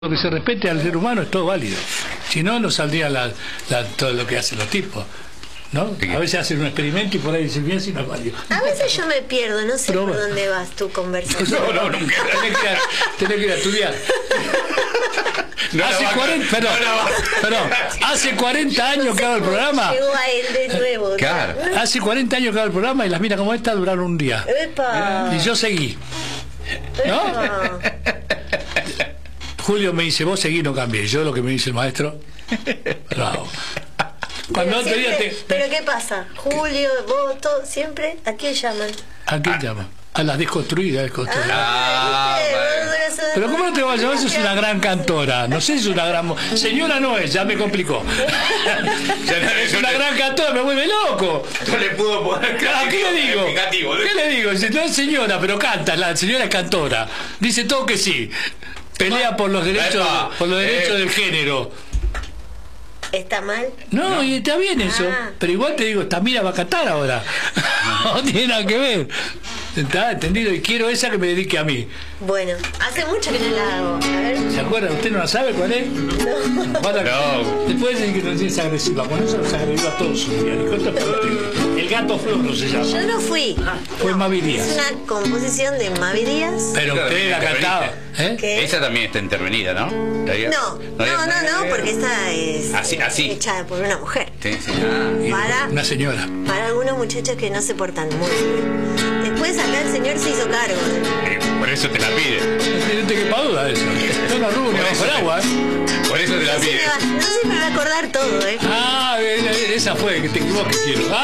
Lo que se respete al ser humano es todo válido. Si no, no saldría todo lo que hacen los tipos, ¿no? A veces hacen un experimento y por ahí dicen bien si no es válido. A veces yo me pierdo, no sé por dónde vas tu conversación. No, nunca. Tenés que ir a estudiar. Hace 40 años que hago el programa. Llegó a él de nuevo. Claro. Hace 40 años que hago el programa y las minas como esta duraron un día. ¡Epa! Y yo seguí. ¿No? Julio me dice, vos seguí, no cambies. Yo lo que me dice el maestro, bravo. Cuando otro día ¿Pero qué pasa? Julio, vos, todo, siempre, ¿a quién llaman? ¿A quién llaman? A las desconstruidas. Bueno. Pero ¿cómo no te vas a llamar? Sos una gran cantora. No sé si es una gran... Señora no es, ya me complicó. Es una gran cantora, me vuelve loco. No le pudo poner ¿Qué le digo? ¿Qué le digo? Si no es señora, pero canta, la señora es cantora. Dice todo que sí. Pelea por los derechos, del género. ¿Está mal? No, y está bien eso. Pero igual te digo, Tamira va a cantar ahora. No tiene nada que ver. ¿Está entendido? Y quiero esa que me dedique a mí. Bueno, hace mucho que no la hago. A ver. ¿Se acuerdan? ¿Usted no la sabe cuál es? No. Después dicen que no es agresiva. Con eso los agredió a todos un día. El gato floro se llama. Yo no fui. Fue Mavi Díaz. Es una composición de Mavi Díaz. Pero usted la cantaba. Esa también está intervenida, ¿no? No, porque esta es hecha por una mujer. Sí. Para una señora. Para algunos muchachos que no se portan muy bien. Después acá el señor se hizo cargo. Por eso te la pide. No te quepa duda de eso. Yo no arrugo ni bajo el agua, Por eso te la pide. No sé si me va a acordar todo, esa fue, que te equivoques, quiero.